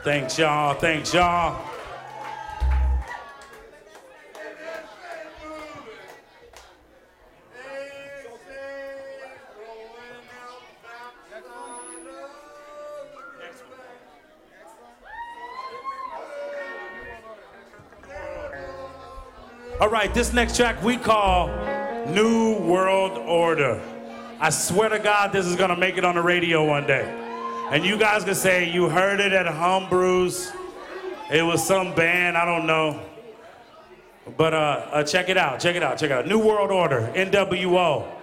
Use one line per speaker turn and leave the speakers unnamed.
Thanks, y'all. Thanks, y'all. All right, this next track we call New World Order. I swear to God, this is gonna make it on the radio one day. And you guys can say you heard it at Humbrew's. It was some band, I don't know. But check it out, check it out, check it out. New World Order, NWO.